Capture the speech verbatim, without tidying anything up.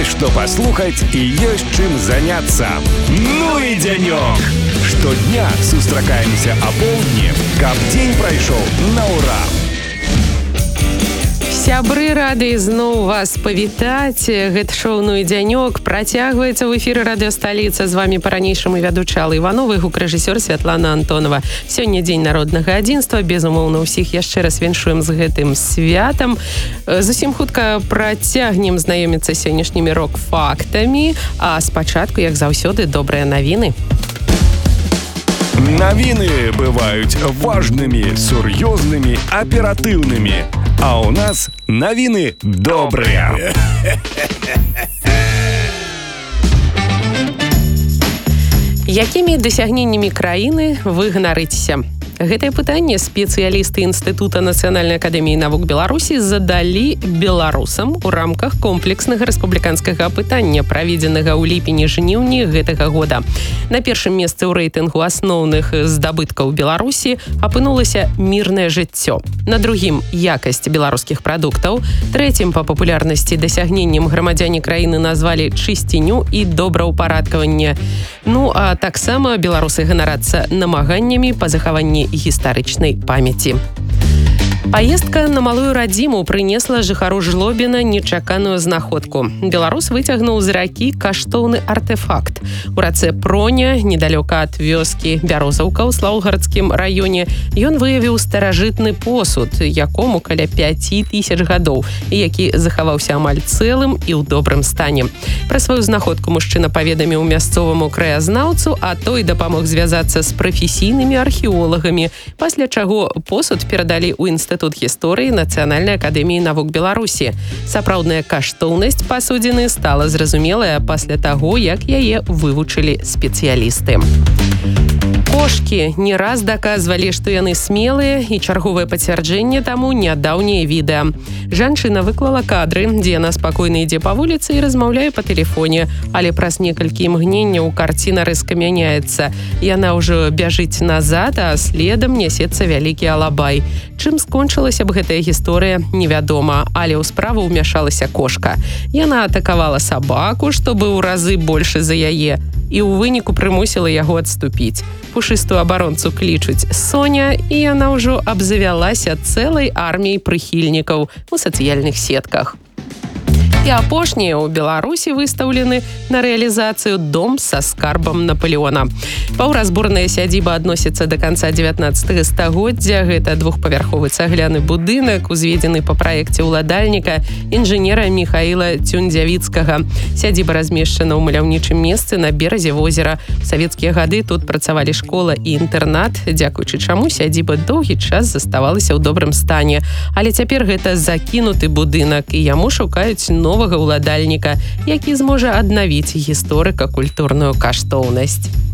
Есть что послухать и есть чем заняться. Ну и денек! Штодня сустракаемся о полдні, каб день пройшоў на ура. Сябры, рады ізноў вас павітаць. Гэта шоу «Ну і дзянёк» працягваецца ў эфіры радыёсталіца. З вами па-ранейшаму вядуча Алла Іванова і гукарэжысёр Святлана Антонова. Сёння дзень народнага адзінства. Безумоўна, ўсіх яшчэ раз віншуем з гэтым святам. Зусім хутка працягнем знаёміцца сённяшнімі рок-фактамі. А спачатку, як заўсёды, добрыя навіны. Навіны бываюць важнымі, сур'ёзнымі, аператыўнымі. А у нас навіны добрыя. Якімі дасягненнямі краіны вы ганарыцеся? Гэтае пытанне спецыялісты Інстытута Нацыянальнай акадэміі навук Беларусі задалі беларусам у рамках комплекснага рэспубліканскага апытання, праведзенага ў ліпені-жніўні гэтага года. На першым месцы ў рэйтынгу асноўных здабыткаў Беларусі апынулася мірнае жыццё. На другім якасць беларускіх прадуктаў. Трэцім па папулярнасці дасягненнем грамадзяне краіны назвалі чысціню і добраўпарадкаванне. Ну, а таксама беларусы ганарацца намаганнямі па захаванні гістарычнай памяці. Паездка на малую радзіму прынесла жыхару Жлобіна нечаканую знаходку. Беларус выцягнуў з ракі каштоўны артэфакт. У рацэ Проня, недалёка ад вёскі Бярозаўка ў Слаўгарадскім раёне, ён выявіў старажытны посуд, якому каля пяці тысяч гадоў, і які захаваўся амаль цэлым і ў добрым стане. Пра сваю знаходку мужчына паведаміў мясцоваму краязнаўцу, а той дапамог звязацца з прафесійнымі археолагамі, пасля чаго посуд перадалі ў інстытут Інстытут гісторыі Нацыянальнай акадэміі навук Беларусі. Сапраўдная каштоўнасць пасудзіны стала зразумелая пасля таго, як яе вывучылі спецыялісты. Кошкі не раз даказвалі, што яны смелыя, і чарговае пацвярджэнне таму нядаўняе відэа. Жанчына выклала кадры, дзе яна спакойна ідзе па вуліцы і размаўляе па тэлефоне, але праз некалькі імгненняў карціна рэзка мяняецца. Яна ўжо бяжыць назад, а следам нясецца вялікі алабай. Чым скончылася б гэтая гісторыя, невядома, але ў справу ўмяшалася кошка. Яна атакавала сабаку, што быў у разы большы за яе, і ў выніку прымусіла яго адступіць. Пушыстую абаронцу клічуць Соня, і яна ўжо абзавялася цэлай арміяй прыхільнікаў у сацыяльных сетках. І апошнія ў Беларусі выстаўлены на рэалізацыю дом са скарбам Наполеона. Паўразборная сядзіба адносіцца да канца дзевятнаццатага стагоддзя. Гэта двухпавярховы цагляны будынак, узведзены па праекце ўладальніка інжынера Міхаіла Цюндзявіцкага. Сядзіба размешчана ў маляўнічым месцы на беразе возера. У савецкія гады тут працавалі школа і інтэрнат, дзякуючы чаму сядзіба доўгі час заставалася ў добрым стане. Але цяпер гэта закінуты будынак, і яму шукаюць новага ўладальніка, які зможа аднавіць гісторыка-культурную каштоўнасць.